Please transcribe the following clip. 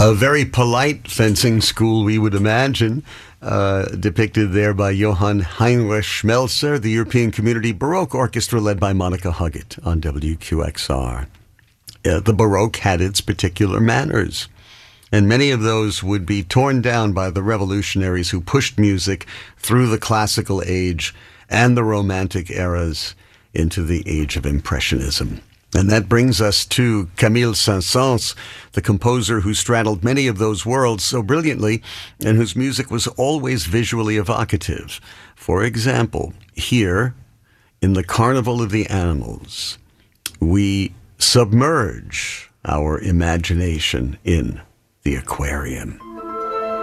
A very polite fencing school, we would imagine, depicted there by Johann Heinrich Schmelzer, the European Community Baroque Orchestra led by Monica Huggett on WQXR. The Baroque had its particular manners, and many of those would be torn down by the revolutionaries who pushed music through the classical age and the Romantic eras into the age of Impressionism. And that brings us to Camille Saint-Saëns, the composer who straddled many of those worlds so brilliantly and whose music was always visually evocative. For example, here in the Carnival of the Animals, we submerge our imagination in the aquarium.